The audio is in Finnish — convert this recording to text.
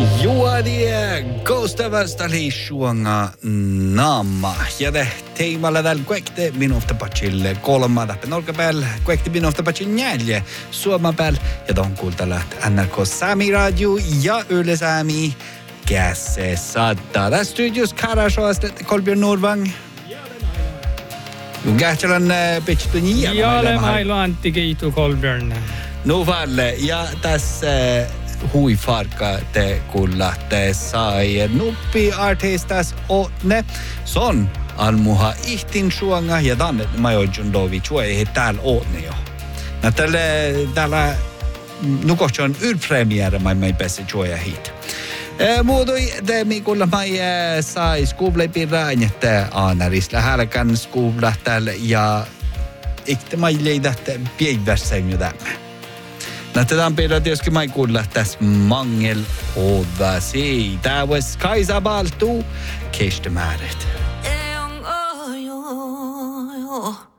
Juodie Ghostavasta liissuanga naama. Ja te teimalla tällä kuekte minuutta pachille kolmada penolkapäällä. Kuekte minuutta pachille njälje Suomen päällä. Ja ton kuultalla NRK Sami Radio ja Yle Sami. Käse saattaa. Tässä studios Karashoasta Kolbjörn Nordvang. Kähtälän pitchtu niillä. Jale mailu Antti Kiitu Kolbjörn. No valle. Ja tässä huifarka te kuullatte sai nuppi artistas ne son almuha ihtin suanga ja tänne majojun dovi chue täällä on jo. Na täällä nukohon ylpremiere mai pääsi chue hit. Muodoi te mikulla mai sai skubla piraan että anarisla halkan skubla täällä ja ikte mai leidatte piedvärssäin tämä. Näytetään piirrot, joskin mä kuulla tässä mangel odasi. Tää was Kaisa Baltu, Keshtemääret.